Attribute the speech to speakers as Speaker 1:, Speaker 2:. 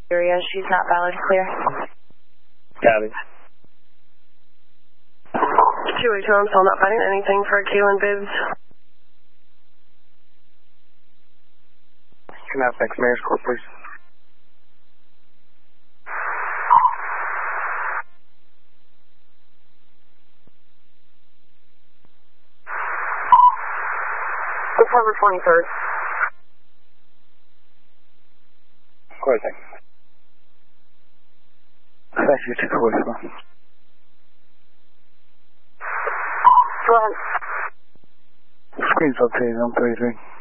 Speaker 1: area. She's not valid. Clear.
Speaker 2: Copy.
Speaker 3: 282, I'm still not finding anything for Kaylin Bibbs.
Speaker 2: Can I have next Mayor's Court, please?
Speaker 3: October 23rd.
Speaker 2: Clear, thank you. Thank you, check the voicemail.
Speaker 3: Go ahead.
Speaker 2: Screen's updated on 33.